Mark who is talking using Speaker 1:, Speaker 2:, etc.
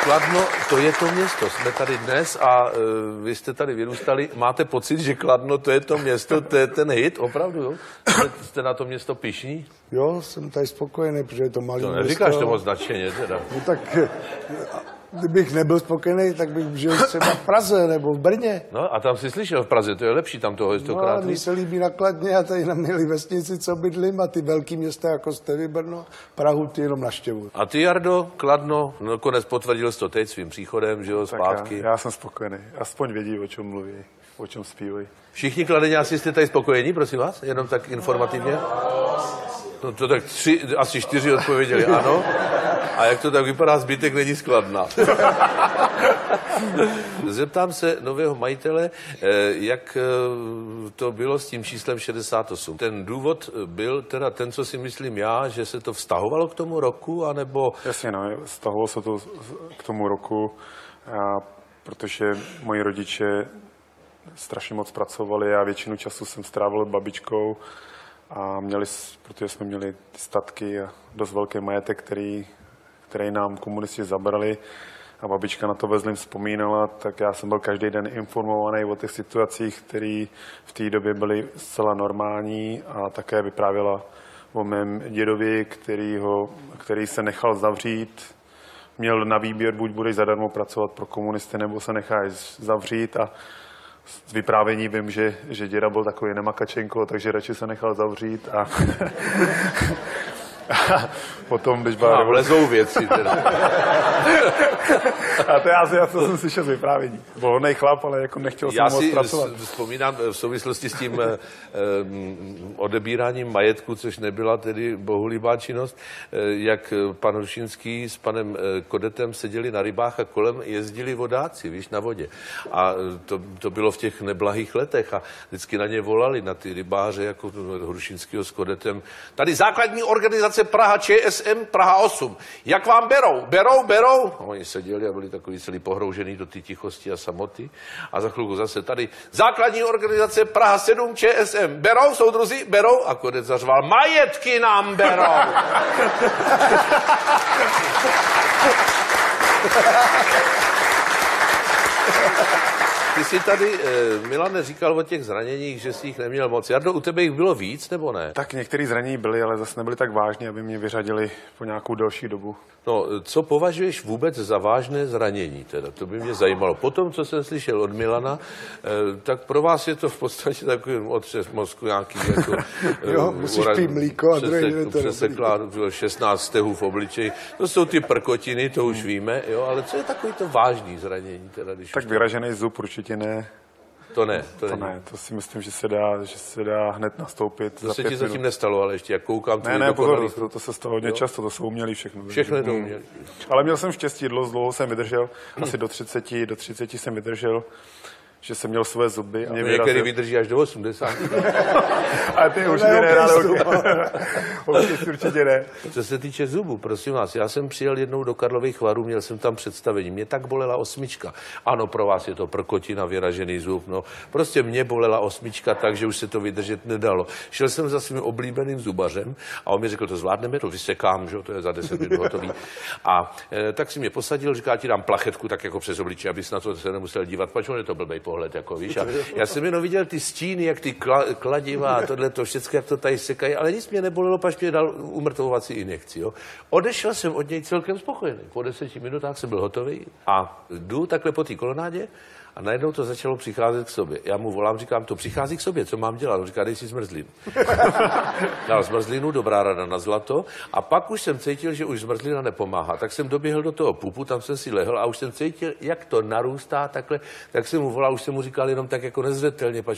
Speaker 1: Kladno, to je to město. Jsme tady dnes a vy jste tady vyrůstali. Máte pocit, že Kladno, to je to město, to je ten hit? Opravdu, jo? Jste na to město pyšní?
Speaker 2: Jo, jsem tady spokojený, protože je to malý město.
Speaker 1: To neříkáš to moc nadšeně, teda.
Speaker 2: No tak, kdybych nebyl spokojený, tak bych žil třeba v Praze nebo v Brně.
Speaker 1: No a tam jsi slyšel v Praze, to je lepší, tam toho je stokrát.
Speaker 2: No ale mi se líbí na Kladně a tady na měli vesnici, co bydlím, a ty velký města jako Stevy, Brno, Prahu, ty jenom naštěvuju.
Speaker 1: A ty, Jardo, Kladno, nakonec potvrdil jsi to teď svým příchodem, že jo, zpátky.
Speaker 3: Já jsem spokojený, aspoň vědí, o čem mluví, o čem zpívají.
Speaker 1: Všichni Kladeňáci jste tady spokojení, prosím vás, jenom tak informativně? No to tak asi 4 odpověděli ano. A jak to tak vypadá, zbytek není z Kladna. Zeptám se nového majitele, jak to bylo s tím číslem 68. Ten důvod byl teda ten, co si myslím já, že se to vztahovalo k tomu roku, anebo...
Speaker 3: Jasně, no, vztahovalo se to k tomu roku, protože moji rodiče strašně moc pracovali a většinu času jsem strávil babičkou a protože jsme měli ty statky a dost velký majetek, který nám komunisti zabrali a babička na to ve zlým vzpomínala, tak já jsem byl každý den informovaný o těch situacích, které v té době byly zcela normální, a také vyprávěla o mém dědovi, který se nechal zavřít. Měl na výběr, buď budeš zadarmo pracovat pro komunisty, nebo se necháš zavřít, a z vyprávění vím, že děda byl takový nemakačenko, takže radši se nechal zavřít a potom, když byla
Speaker 1: vlezou věci teda.
Speaker 3: A to já jsem slyšel z vyprávění. Volnej chlap, ale jako nechtěl jsem moc pracovat.
Speaker 1: Já si vzpomínám v souvislosti s tím odebíráním majetku, což nebyla tedy bohulibá činnost, jak pan Hrušínský s panem Kodetem seděli na rybách a kolem jezdili vodáci, víš, na vodě. A to bylo v těch neblahých letech a vždycky na ně volali, na ty rybáře, jako Hrušínskýho s Kodetem. Tady základní organizace Praha ČSM, Praha 8. Jak vám berou? Berou? A oni seděli a byli takový celý pohroužený do té tichosti a samoty. A za chvilku zase tady základní organizace Praha 7 ČSM. Berou, soudruzi? Berou? A Kodec zařval, majetky nám berou. Ty jsi tady, Milane, říkal o těch zraněních, že jsi jich neměl moc. Jardo, u tebe jich bylo víc, nebo ne?
Speaker 3: Tak některé zranění byly, ale zase nebyly tak vážné, aby mě vyřadili po nějakou delší dobu.
Speaker 1: No, co považuješ vůbec za vážné zranění? Teda? To by mě zajímalo. Potom, co jsem slyšel od Milana, tak pro vás je to v podstatě takový otřes mozku nějaký, jako...
Speaker 2: Jo, musíš pít mlíko a druhý den to
Speaker 1: přesekla 16 stehů v obličeji. To jsou ty prkotiny, to už víme, jo, ale co je takový to vážný zranění? Teda, když
Speaker 3: tak vyražený zub určitě ne.
Speaker 1: To ne.
Speaker 3: To si myslím, že se dá hned nastoupit.
Speaker 1: To se ti zatím nestalo, ale ještě jak koukám...
Speaker 3: Ne, pozor, to se stalo hodně často, to jsou umělí všechno.
Speaker 1: Všechno to umělí.
Speaker 3: Ale měl jsem štěstí, dlouho jsem vydržel, asi do 30 jsem vydržel, že jsem měl své zuby.
Speaker 1: A některý vydrží až do 80.
Speaker 3: Ale ty určitě ne, určitě ne.
Speaker 1: Co se týče zubů, prosím vás, já jsem přijel jednou do Karlových Varů, měl jsem tam představení. Mě tak bolela 8. Ano, pro vás je to prkotina, vyražený zub, no. Prostě mě bolela 8, takže už se to vydržet nedalo. Šel jsem za svým oblíbeným zubařem a on mi řekl, to zvládneme, to vysekám, že to je za 10 minut hotový. A tak si mě posadil, říká, ti dám plachetku tak jako přes obličej, abys na to se nemusel dívat, pač on je to blbej pohled, jako víš. A já jsem jenom viděl ty stíny, jak ty kladiva a tohle to všechno, jak to tady sekají, ale nic mě nebolelo, pač mě dal umrtvovací injekci. Jo. Odešel jsem od něj celkem spokojený. Po 10 minutách jsem byl hotový a jdu takhle po té kolonádě a najednou to začalo přicházet k sobě. Já mu volám, říkám, to přichází k sobě, co mám dělat? On říká, dej si zmrzlinu. Dal zmrzlinu, dobrá rada na zlato, a pak už jsem cítil, že už zmrzlina nepomáhá. Tak jsem doběhl do toho pupu, tam jsem si lehl a už jsem cítil, jak to narůstá takhle, tak jsem mu volal, už jsem mu říkal jenom tak jako nezřetelně, pač